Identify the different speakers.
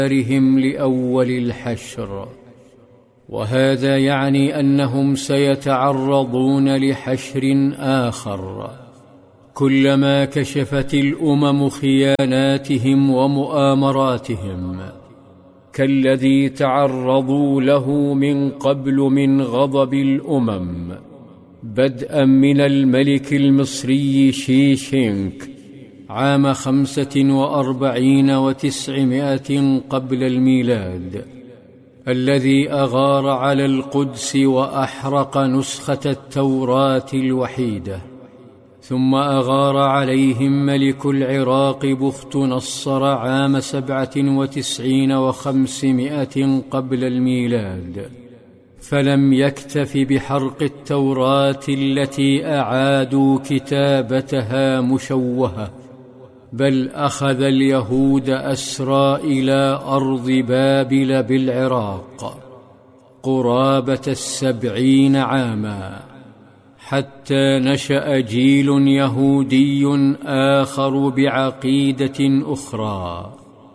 Speaker 1: انتظارهم لأول الحشر، وهذا يعني أنهم سيتعرضون لحشر آخر كلما كشفت الأمم خياناتهم ومؤامراتهم، كالذي تعرضوا له من قبل من غضب الأمم، بدءا من الملك المصري شيشينك عام 45 و900 قبل الميلاد، الذي أغار على القدس وأحرق نسخة التوراة الوحيدة، ثم أغار عليهم ملك العراق بخت نصر عام 97 و500 قبل الميلاد، فلم يكتف بحرق التوراة التي أعادوا كتابتها مشوهة، بل أخذ اليهود أسرى إلى أرض بابل بالعراق قرابة 70 عاما، حتى نشأ جيل يهودي آخر بعقيدة أخرى